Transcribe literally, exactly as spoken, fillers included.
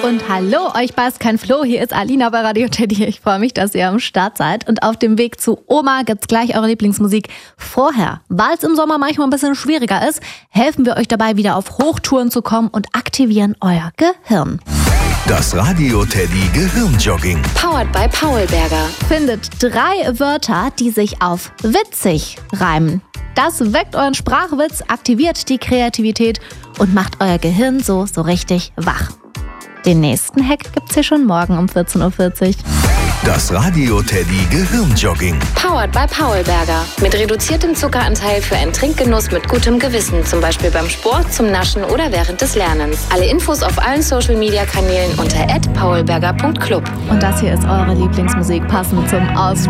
Und hallo, euch beißt kein Floh, hier ist Alina bei Radio Teddy. Ich freue mich, dass ihr am Start seid. Und auf dem Weg zu Oma gibt's gleich eure Lieblingsmusik. Vorher, weil es im Sommer manchmal ein bisschen schwieriger ist, helfen wir euch dabei, wieder auf Hochtouren zu kommen und aktivieren euer Gehirn. Das Radio Teddy Gehirnjogging. Powered by Paulberger. Findet drei Wörter, die sich auf witzig reimen. Das weckt euren Sprachwitz, aktiviert die Kreativität und macht euer Gehirn so, so richtig wach. Den nächsten Hack gibt's hier schon morgen um vierzehn Uhr vierzig. Das Radio Teddy Gehirnjogging. Powered by Paulberger. Mit reduziertem Zuckeranteil für einen Trinkgenuss mit gutem Gewissen. Zum Beispiel beim Sport, zum Naschen oder während des Lernens. Alle Infos auf allen Social-Media-Kanälen unter at paulberger punkt club. Und das hier ist eure Lieblingsmusik, passend zum Ausflug